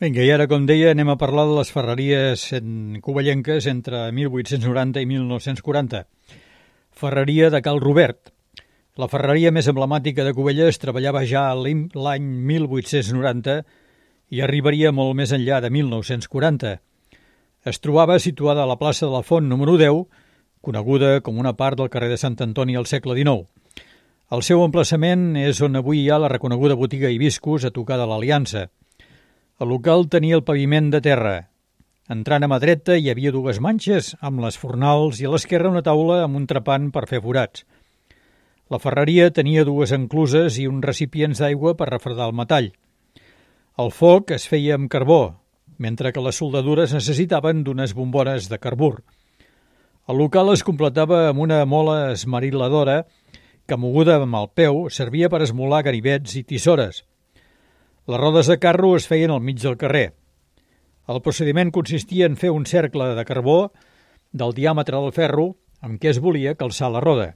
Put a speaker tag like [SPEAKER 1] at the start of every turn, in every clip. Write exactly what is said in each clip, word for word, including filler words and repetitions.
[SPEAKER 1] Vinga, i ara, com deia, anem a parlar de les ferreries covellenques entre mil vuit-cents noranta i mil nou-cents quaranta. Ferreria de Cal Robert. La ferreria més emblemàtica de Cubelles treballava ja l'any mil vuit-cents noranta i arribaria molt més enllà de mil nou-cents quaranta. Es trobava situada a la plaça de la Font número deu, coneguda com una part del carrer de Sant Antoni al segle dinou. El seu emplaçament és on avui hi ha la reconeguda botiga Hibiscus a tocar de l'Aliança. El local tenia el paviment de terra. Entrant a mà dreta hi havia dues manxes amb les fornals i a l'esquerra una taula amb un trepant per fer forats. La ferreria tenia dues encluses i uns recipients d'aigua per refredar el metall. El foc es feia amb carbó, mentre que les soldadures necessitaven d'unes bombones de carbur. El local es completava amb una mola esmariladora que, moguda amb el peu, servia per esmolar ganivets i tisores. Les rodes de carro es feien al mig del carrer. El procediment consistia en fer un cercle de carbó del diàmetre del ferro amb què es volia calçar la roda.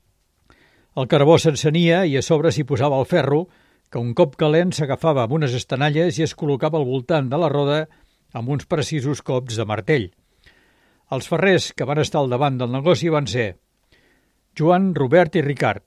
[SPEAKER 1] El carbó s'encenia i a sobre s'hi posava el ferro, que un cop calent s'agafava amb unes estenalles i es col·locava al voltant de la roda amb uns precisos cops de martell. Els ferrers que van estar al davant del negoci van ser Joan, Robert i Ricard.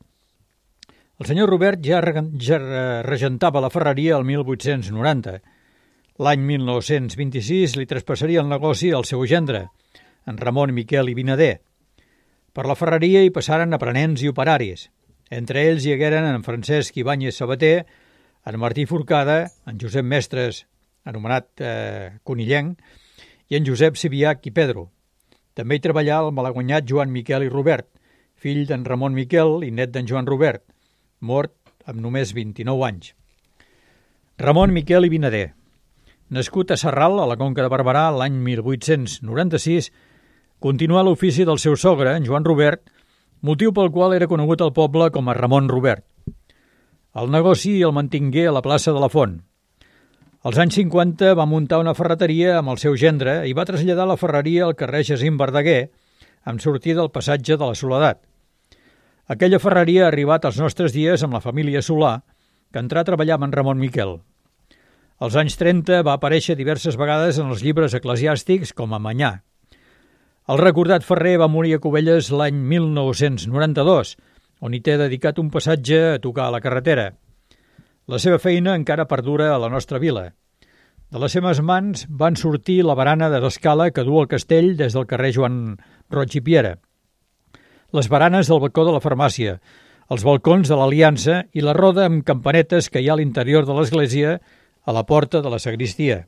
[SPEAKER 1] El senyor Robert ja regentava la ferreria el mil vuit-cents noranta. L'any mil nou-cents vint-i-sis li traspassaria el negoci al seu gendre, en Ramon, Miquel i Vinader. Per la ferreria hi passaren aprenents i operaris. Entre ells hi hagueren en Francesc Ibáñez Sabater, en Martí Forcada, en Josep Mestres, anomenat eh, Conillenc, i en Josep Sibiach i Pedro. També hi treballà el malaguanyat Joan Miquel i Robert, fill d'en Ramon Miquel i net d'en Joan Robert, mort amb només vint-i-nou anys. Ramon Miquel i Vinader. Nascut a Sarral, a la Conca de Barberà, l'any mil vuit-cents noranta-sis, continuà l'ofici del seu sogre, en Joan Robert, motiu pel qual era conegut al poble com a Ramon Robert. El negoci el mantingué a la plaça de la Font. Als anys cinquanta va muntar una ferreteria amb el seu gendre i va traslladar la ferreria al carrer Jacint Verdaguer, amb sortida al passatge de la Soledat. Aquella ferreria ha arribat als nostres dies amb la família Solà, que entrà a treballar amb en Ramon Miquel. Als anys trenta va aparèixer diverses vegades en els llibres eclesiàstics com a Manyà. El recordat ferrer va morir a Cubelles l'any mil nou-cents noranta-dos, on hi té dedicat un passatge a tocar a la carretera. La seva feina encara perdura a la nostra vila. De les seves mans van sortir la barana de l'escala que du al castell des del carrer Joan Roig i Piera, les baranes del balcó de la farmàcia, els balcons de l'Aliança i la roda amb campanetes que hi ha a l'interior de l'església a la porta de la sagristia.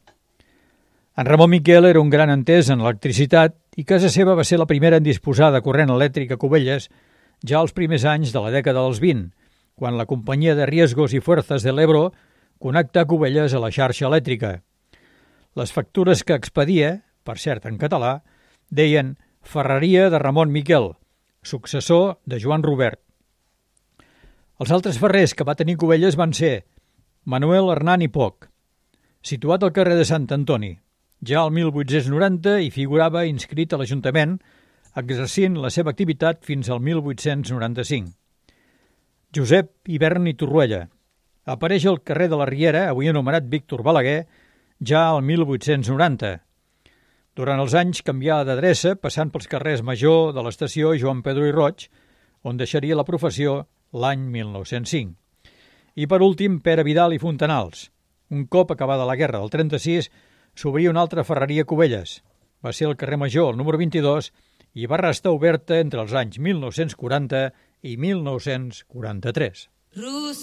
[SPEAKER 1] En Ramon Miquel era un gran entès en l'electricitat i casa seva va ser la primera en disposar de corrent elèctric a Cubelles ja als primers anys de la dècada dels vint, quan la companyia de Riesgos i Fuerzas de l'Ebro connecta Cubelles a la xarxa elèctrica. Les factures que expedia, per cert en català, deien Ferreria de Ramon Miquel, successor de Joan Robert. Els altres ferrers que va tenir Cubelles van ser Manuel Hernán i Poch, situat al carrer de Sant Antoni. Ja al mil vuit-cents noranta hi figurava inscrit a l'Ajuntament, exercint la seva activitat fins al mil vuit-cents noranta-cinc. Josep Hivern i Torruella. Apareix al carrer de la Riera, avui anomenat Víctor Balaguer, ja al mil vuit-cents noranta. Durant els anys canvià d'adreça, passant pels carrers Major de l'estació Joan Pedro i Roig, on deixaria la professió l'any mil nou-cents cinc. I per últim, Pere Vidal i Fontanals. Un cop acabada la guerra del trenta-sis, s'obria una altra ferreria a Cubelles. Va ser el carrer Major, el número vint-i-dos, i va restar oberta entre els anys mil nou-cents quaranta i mil nou-cents quaranta-tres.